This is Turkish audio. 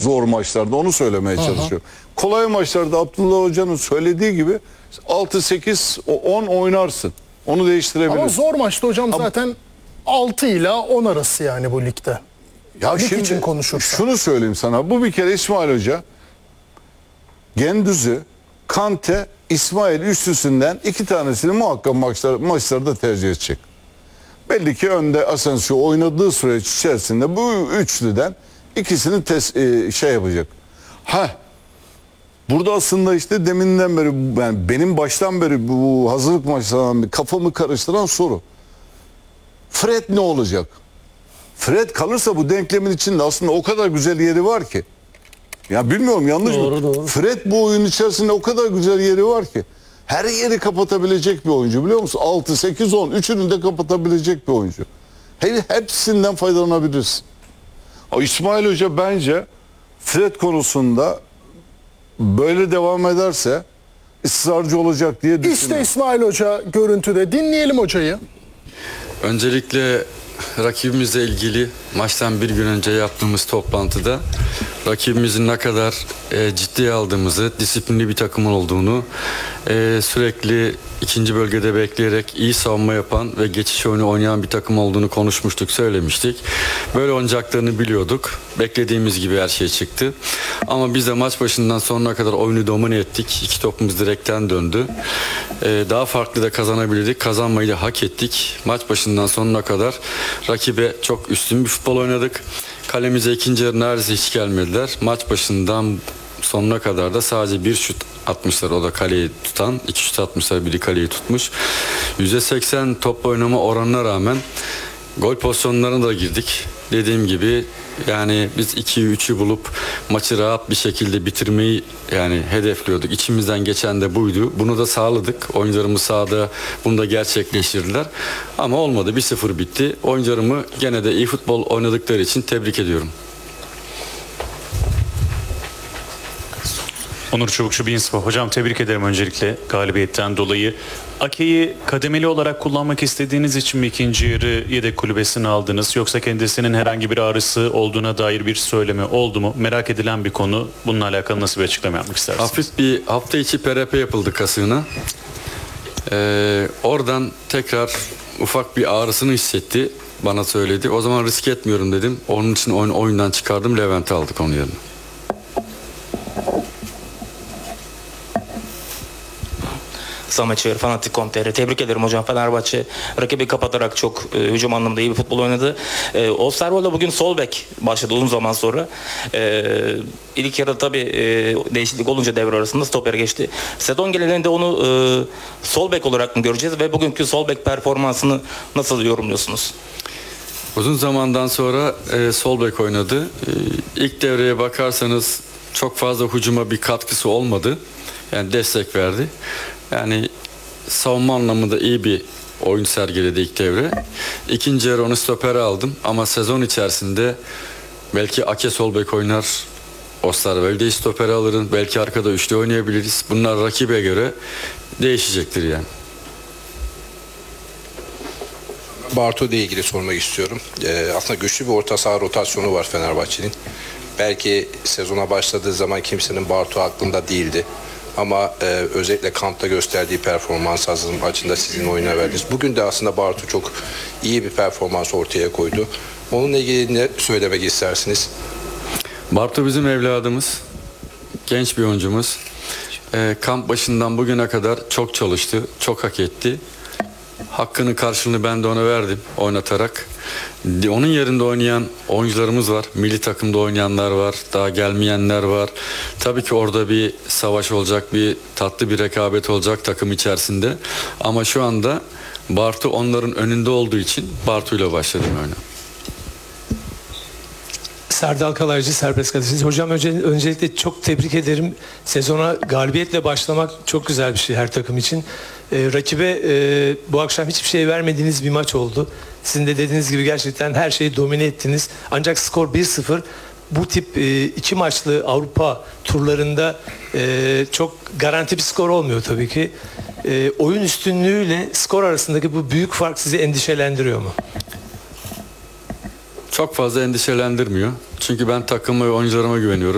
zor maçlarda, onu söylemeye çalışıyorum. Kolay maçlarda Abdullah Hoca'nın söylediği gibi 6-8-10 oynarsın. Onu değiştirebilirsin. Ama zor maçta hocam zaten 6 ile 10 arası yani bu ligde. Ya Lig şimdi için konuşursak. şunu söyleyeyim sana. Bu bir kere İsmail Hoca Gendüz'ü, Kante, İsmail üçlüsünden 2 tanesini muhakkak maçlarda tercih edecek. Belli ki önde Asensio oynadığı süreç içerisinde bu üçlüden ikisini şey yapacak. Burada aslında işte deminden beri, yani benim baştan beri bu hazırlık maçlarından kafamı karıştıran soru. Fred ne olacak? Fred kalırsa bu denklemin içinde aslında o kadar güzel yeri var ki. Ya bilmiyorum, yanlış mı? Doğru. Fred bu oyun içerisinde o kadar güzel yeri var ki. Her yeri kapatabilecek bir oyuncu, biliyor musun? 6, 8, 10 üçünü de kapatabilecek bir oyuncu. Hepsinden faydalanabilirsin. O İsmail Hoca bence Fred konusunda böyle devam ederse ısrarcı olacak diye düşünüyorum. İşte İsmail Hoca görüntüde. Dinleyelim hocayı. Öncelikle rakibimizle ilgili maçtan bir gün önce yaptığımız toplantıda rakibimizin ne kadar ciddiye aldığımızı, disiplinli bir takım olduğunu, sürekli ikinci bölgede bekleyerek iyi savunma yapan ve geçiş oyunu oynayan bir takım olduğunu konuşmuştuk, söylemiştik. Böyle oynayacaklarını biliyorduk. Beklediğimiz gibi her şey çıktı. Ama biz de maç başından sonuna kadar oyunu domine ettik. 2 topumuz direkten döndü. Daha farklı da kazanabilirdik. Kazanmayı da hak ettik. Maç başından sonuna kadar rakibe çok üstün bir futbol oynadık. Kalemize ikinci yarı neredeyse hiç gelmediler. Maç başından sonuna kadar da sadece bir şut atmışlar, o da kaleyi tutan. 2 şut atmışlar, biri kaleyi tutmuş. %80 top oynama oranına rağmen gol pozisyonlarına da girdik. Dediğim gibi yani biz 2'yi 3'ü bulup maçı rahat bir şekilde bitirmeyi yani hedefliyorduk. İçimizden geçen de buydu. Bunu da sağladık. Oyuncularımız sahada bunu da gerçekleştirdiler. Ama olmadı. 1-0 bitti. Oyuncularımı gene de iyi futbol oynadıkları için tebrik ediyorum. Onur Çubukçu, Beanspor. Hocam tebrik ederim öncelikle galibiyetten dolayı. Ake'yi kademeli olarak kullanmak istediğiniz için mi ikinci yarı yedek kulübesini aldınız? Yoksa kendisinin herhangi bir ağrısı olduğuna dair bir söylemi oldu mu? Merak edilen bir konu. Bununla alakalı nasıl bir açıklama yapmak istersiniz? Hafif bir hafta içi PRP yapıldı kasığına. Oradan tekrar ufak bir ağrısını hissetti. Bana söyledi. O zaman risk etmiyorum dedim. Onun için oyundan çıkardım. Levent'i aldık onun yerine. Samet Çığır, Fanatik.com.tr. Tebrik ederim hocam. Fenerbahçe rakibi kapatarak çok hücum anlamında iyi bir futbol oynadı. Osterwold'da bugün sol bek başladı uzun zaman sonra. İlk yarıda tabii değişiklik olunca devre arasında stoper geçti. Sezon genelinde onu sol bek olarak mı göreceğiz ve bugünkü sol bek performansını nasıl yorumluyorsunuz? Uzun zamandan sonra sol bek oynadı. İlk devreye bakarsanız çok fazla hücuma bir katkısı olmadı. Yani destek verdi. Yani savunma anlamında iyi bir oyun sergiledi ilk devre. İkinci yarı onu stopere aldım ama sezon içerisinde belki Ake sol bek oynar, Osterwold'u stopere alırım, belki arkada üçlü oynayabiliriz. Bunlar rakibe göre değişecektir yani. Bartu ile ilgili sormak istiyorum. Aslında güçlü bir orta saha rotasyonu var Fenerbahçe'nin. Belki sezona başladığı zaman kimsenin Bartu aklında değildi. Ama özellikle kampta gösterdiği performans hazırlık maçında sizin oyuna verdiniz. Bugün de aslında Bartu çok iyi bir performans ortaya koydu. Onunla ilgili ne söylemek istersiniz? Bartu bizim evladımız. Genç bir oyuncumuz. Kamp başından bugüne kadar çok çalıştı. Çok hak etti. Hakkının karşılığını ben de ona verdim oynatarak. Onun yerinde oynayan oyuncularımız var. Milli takımda oynayanlar var. Daha gelmeyenler var. Tabii ki orada bir savaş olacak, bir tatlı bir rekabet olacak takım içerisinde. Ama şu anda Bartu onların önünde olduğu için Bartu'yla başladım oyuna. Serdal Kalaycı, Serbest Gazetesi. Hocam öncelikle çok tebrik ederim. Sezona galibiyetle başlamak çok güzel bir şey her takım için. Rakibe bu akşam hiçbir şey vermediğiniz bir maç oldu. Sizin de dediğiniz gibi gerçekten her şeyi domine ettiniz. Ancak skor 1-0. Bu tip 2 maçlı Avrupa turlarında çok garanti bir skor olmuyor tabii ki. Oyun üstünlüğüyle skor arasındaki bu büyük fark sizi endişelendiriyor mu? Çok fazla endişelendirmiyor. Çünkü ben takıma ve oyuncularıma güveniyorum.